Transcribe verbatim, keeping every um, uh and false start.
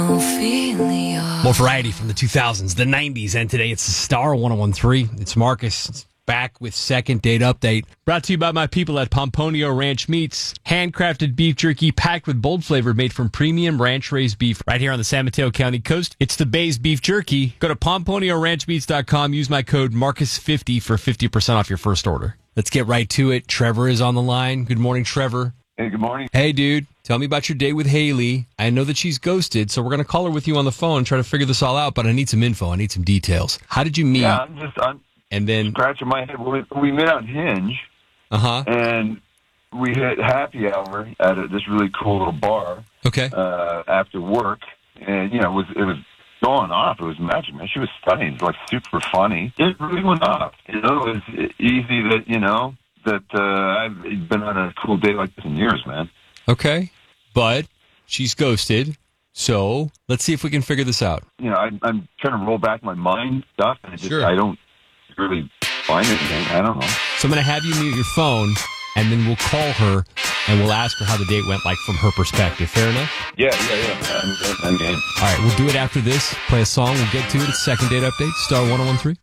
More variety from the two thousands, the nineties, and today it's Star ten thirteen. It's Marcus back with Second Date Update. Brought to you by my people at Pomponio Ranch Meats. Handcrafted beef jerky packed with bold flavor made from premium ranch-raised beef right here on the San Mateo County coast. It's the Bay's Beef Jerky. Go to pomponio ranch meats dot com. Use my code Marcus fifty for fifty percent off your first order. Let's get right to it. Trevor is on the line. Good morning, Trevor. Hey, good morning. Hey, dude. Tell me about your date with Haley. I know that she's ghosted, so we're going to call her with you on the phone and try to figure this all out, but I need some info. I need some details. How did you meet? Yeah, I'm just I'm and then scratching my head. We, we met on Hinge, uh-huh. and we hit happy hour at a, this really cool little bar Okay. uh, after work. And, you know, it was, it was going off. It was magic, man. She was stunning. It was, like, super funny. It really went off. You know, it was easy that, you know, that uh, I've been on a cool date like this in years, man. Okay. But she's ghosted, so let's see if we can figure this out. You know, I, I'm trying to roll back my mind stuff, and I just Sure. I don't really find anything. I don't know. So I'm going to have you mute your phone, and then we'll call her, and we'll ask her how the date went, like, from her perspective. Fair enough? Yeah, yeah, yeah. I'm, I'm game. All right, we'll do it after this. Play a song. We'll get to it. It's Second Date Update, Star ten thirteen.